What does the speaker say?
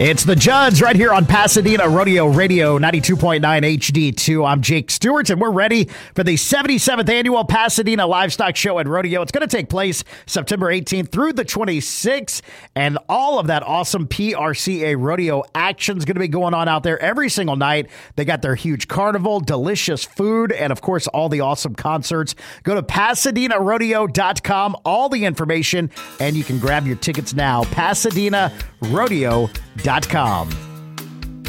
It's the Judds right here on Pasadena Rodeo Radio 92.9 HD2. I'm Jake Stewart, and we're ready for the 77th annual Pasadena Livestock Show and Rodeo. It's going to take place September 18th through the 26th, and all of that awesome PRCA rodeo action is going to be going on out there every single night. They got their huge carnival, delicious food, and of course, all the awesome concerts. Go to PasadenaRodeo.com, all the information, and you can grab your tickets now. PasadenaRodeo.com.